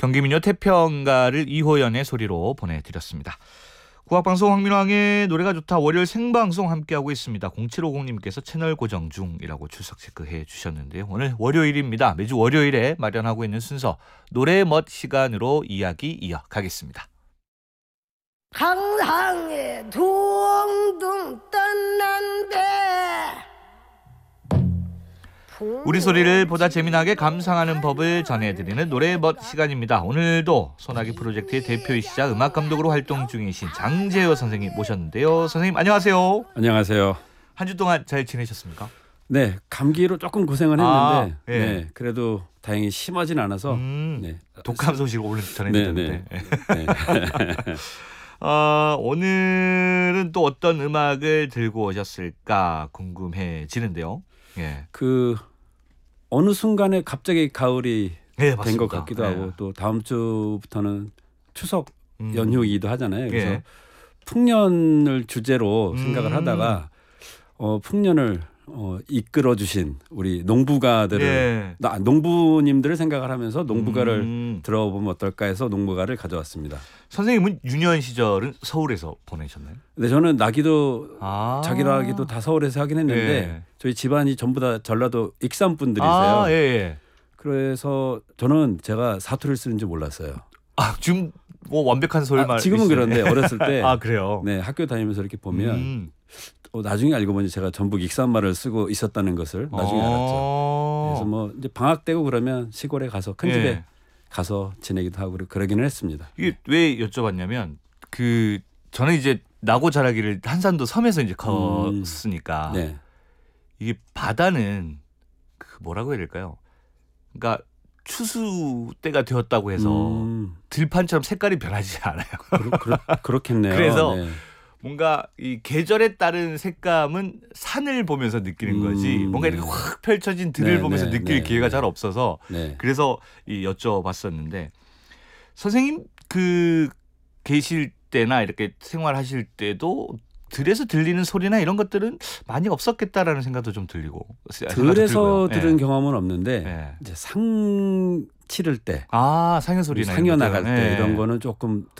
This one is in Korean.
경기민요 태평가를 이호연의 소리로 보내드렸습니다. 국악방송 황민왕의 노래가 좋다 월요일 생방송 함께하고 있습니다. 0750님께서 채널 고정 중이라고 출석 체크해 주셨는데요. 오늘 월요일입니다. 매주 월요일에 마련하고 있는 순서 노래 멋 시간으로 이야기 이어가겠습니다. 항상에 둥둥 떠난 배 우리 소리를 보다 재미나게 감상하는 법을 전해드리는 노래 멋 시간입니다. 오늘도 소나기 프로젝트의 대표이시자 음악감독으로 활동 중이신 장재효 선생님 모셨는데요. 선생님 안녕하세요. 안녕하세요. 한 주 동안 잘 지내셨습니까? 네, 감기로 조금 고생을 했는데 예. 네, 그래도 다행히 심하진 않아서 네. 독감 소식을 오늘 전해드렸는데 네. 오늘은 또 어떤 음악을 들고 오셨을까 궁금해지는데요. 예. 그 어느 순간에 갑자기 가을이 네, 된 것 같기도 하고 또 다음 주부터는 추석 연휴이기도 하잖아요. 그래서 예. 풍년을 주제로 생각을 하다가 풍년을 이끌어 주신 우리 농부가들을 예. 농부님들을 생각을 하면서 농부가를 들어보면 어떨까 해서 농부가를 가져왔습니다. 선생님은 유년 시절은 서울에서 보내셨나요? 근데 저는 나기도 자기 나기도 다 서울에서 하긴 했는데 예. 저희 집안이 전부 다 전라도 익산 분들이세요. 예. 그래서 저는 제가 사투리를 쓰는 줄 몰랐어요. 지금 뭐 완벽한 서울말 지금은 있어요. 그런데 어렸을 때 그래요? 네, 학교 다니면서 이렇게 보면 나중에 알고 보니 제가 전북 익산말을 쓰고 있었다는 것을 나중에 알았죠. 그래서 뭐 이제 방학 때고 그러면 시골에 가서 큰 집에 가서 지내기도 하고 그러기는 했습니다. 이게 왜 여쭤봤냐면 저는 이제 나고 자라기를 한산도 섬에서 이제 컸으니까 네. 이게 바다는 뭐라고 해야 될까요? 그러니까 추수 때가 되었다고 해서 들판처럼 색깔이 변하지 않아요. 그렇겠네요. 그래서 네. 뭔가 이 계절에 따른 색감은 산을 보면서 느끼는 거지 뭔가 이렇게 확 펼쳐진 들을 보면서 느낄 기회가 잘 없어서 그래서 여쭤봤었는데 선생님 계실 때나 이렇게 생활하실 때도 들에서 들리는 소리나 이런 것들은 많이 없었겠다라는 생각도 좀 들리고 들에서 들은 경험은 없는데 이제 상 치를 때 상여 소리나 상여 나갈 때 이런 거는 조금